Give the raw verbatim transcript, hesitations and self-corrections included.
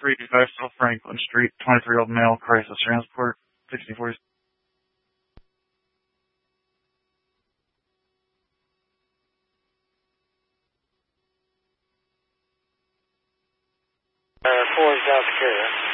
three two five South Franklin Street, twenty-three-year-old male, crisis transport, sixty forty. Uh, four South Dakota.